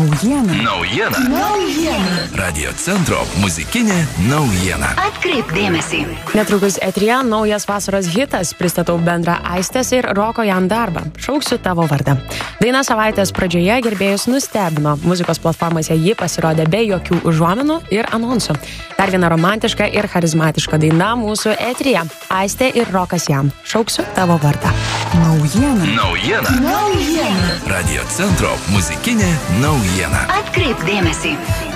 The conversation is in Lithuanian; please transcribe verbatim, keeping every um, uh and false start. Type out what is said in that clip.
Naujiena. Naujiena. Naujiena. Radio centro muzikinė naujiena. Atkreipk dėmesį. Netrukus eteryje naujas vasaros hitas. Pristatau bendrą Aistės ir Roko Jan darbą. Šauksiu tavo vardą. Daina savaitės pradžioje gerbėjus nustebino. Muzikos platformose ji pasirodė be jokių užuominų ir anonsų. Dar viena romantiška ir charizmatiška daina mūsų eteryje. Aistė ir Rokas Jan. Šauksiu tavo vardą. Naujiena. Naujiena. Naujiena. Radio centro muzikinė naujiena. Atkreipk dėmesį.